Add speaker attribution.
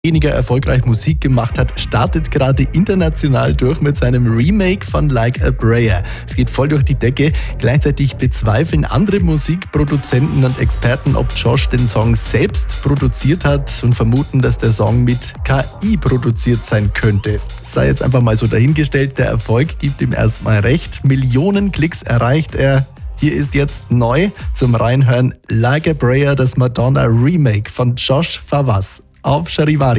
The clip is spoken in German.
Speaker 1: weniger erfolgreich Musik gemacht hat, startet gerade international durch mit seinem Remake von Like a Prayer. Es geht voll durch die Decke. Gleichzeitig bezweifeln andere Musikproduzenten und Experten, ob Josh den Song selbst produziert hat und vermuten, dass der Song mit KI produziert sein könnte. Sei jetzt einfach mal so dahingestellt, der Erfolg gibt ihm erstmal recht. Millionen Klicks erreicht er. Hier ist jetzt neu zum Reinhören Like a Prayer, das Madonna Remake von Josh Fawaz auf Charivari.